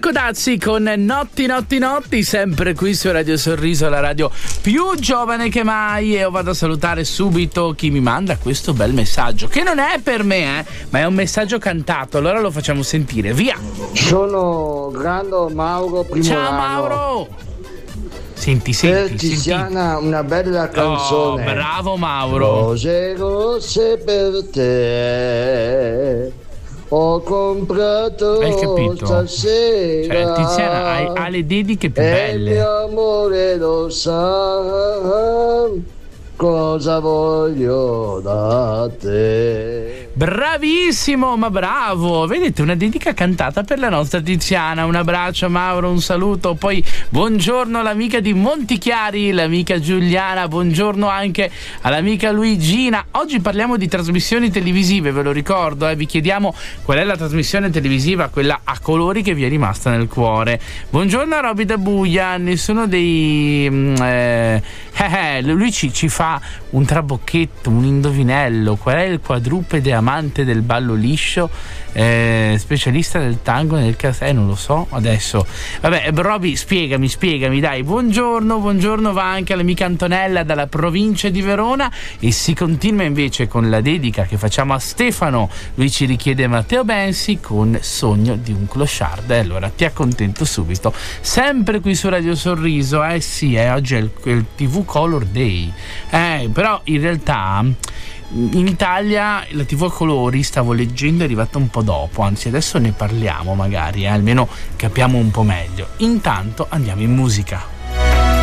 Marco Dazzi con Notti Notti Notti, sempre qui su Radio Sorriso, la radio più giovane che mai. E io vado a salutare subito chi mi manda questo bel messaggio, che non è per me, ma è un messaggio cantato. Allora lo facciamo sentire, via. Sono Grando Mauro Primorano. Ciao Mauro. Senti. Per Tiziana una bella canzone. Oh, bravo Mauro. Rose rosse per te ho comprato. Hai capito? Stasera. Cioè Tiziana ha le dediche più belle. Il mio amore lo sa cosa voglio da te. Bravissimo, ma bravo. Vedete, una dedica cantata per la nostra Tiziana. Un abbraccio Mauro, un saluto. Poi buongiorno all'amica di Montichiari, l'amica Giuliana. Buongiorno anche all'amica Luigina. Oggi parliamo di trasmissioni televisive, ve lo ricordo, vi chiediamo qual è la trasmissione televisiva, quella a colori che vi è rimasta nel cuore. Buongiorno a Roby da Buia. Nessuno dei lui ci fa un trabocchetto, un indovinello. Qual è il quadrupede amante del ballo liscio, specialista del tango nel castello? Non lo so adesso. Vabbè, Roby, spiegami dai. Buongiorno va anche all'amica Antonella dalla provincia di Verona. E si continua invece con la dedica che facciamo a Stefano. Lui ci richiede Matteo Bensi con Sogno di un clochard. Allora ti accontento subito, sempre qui su Radio Sorriso. Sì, oggi è il TV Color Day, però in realtà in Italia la TV a colori, stavo leggendo, è arrivata un po' dopo, anzi adesso ne parliamo magari, almeno capiamo un po' meglio. Intanto andiamo in musica.